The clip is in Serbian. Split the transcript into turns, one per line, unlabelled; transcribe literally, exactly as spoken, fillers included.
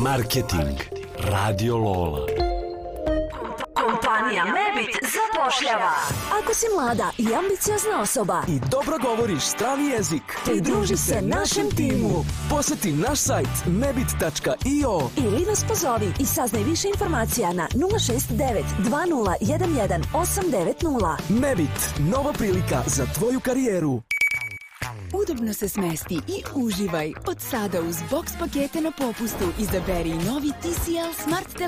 Marketing. Radio Lola.
Kompanija Mebit zapošljava.
Ako si mlada i ambiciozna osoba
i dobro govoriš strani jezik,
pridruži se našem timu.
Poseti naš sajt mebit tačka io
ili nas pozovi i saznaj više informacija na nula šest devet dva nula jedan jedan osam devet nula.
Mebit, nova prilika za tvoju karijeru.
Udobno se smesti i uživaj. Od sada uz box pakete na popustu izaberi novi T C L Smart telefon